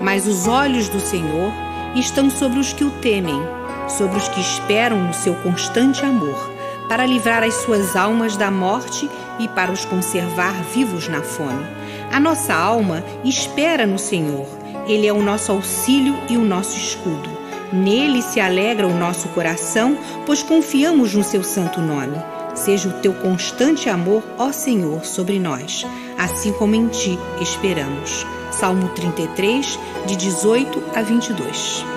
Mas os olhos do Senhor estão sobre os que o temem, sobre os que esperam no seu constante amor, para livrar as suas almas da morte e para os conservar vivos na fome. A nossa alma espera no Senhor. Ele é o nosso auxílio e o nosso escudo. Nele se alegra o nosso coração, pois confiamos no seu santo nome. Seja o teu constante amor, ó Senhor, sobre nós, assim como em ti esperamos. Salmo 33, de 18 a 22.